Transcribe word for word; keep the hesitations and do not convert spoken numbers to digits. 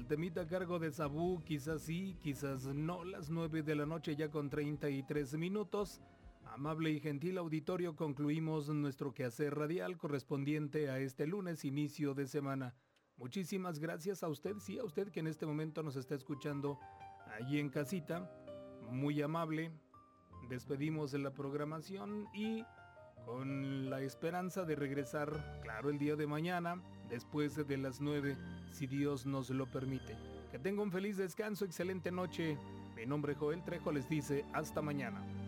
El temita a cargo de Sabú, quizás sí, quizás no, las nueve de la noche ya con treinta y tres minutos. Amable y gentil auditorio, concluimos nuestro quehacer radial correspondiente a este lunes, inicio de semana. Muchísimas gracias a usted, sí, a usted que en este momento nos está escuchando allí en casita. Muy amable. Despedimos de la programación y con la esperanza de regresar, claro, el día de mañana, después de las nueve, si Dios nos lo permite. Que tenga un feliz descanso, excelente noche. Mi nombre es Joel Trejo, les dice hasta mañana.